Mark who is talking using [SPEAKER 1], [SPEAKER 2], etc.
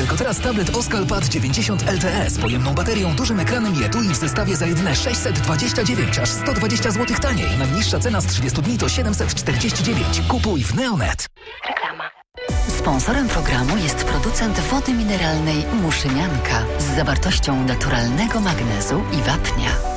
[SPEAKER 1] Tylko teraz tablet Oskal Pad 90 LTE z pojemną baterią, dużym ekranem i etui w zestawie za jedyne 629, aż 120 zł taniej. Najniższa cena z 30 dni to 749. Kupuj w Neonet.
[SPEAKER 2] Reklama. Sponsorem programu jest producent wody mineralnej Muszynianka z zawartością naturalnego magnezu i wapnia.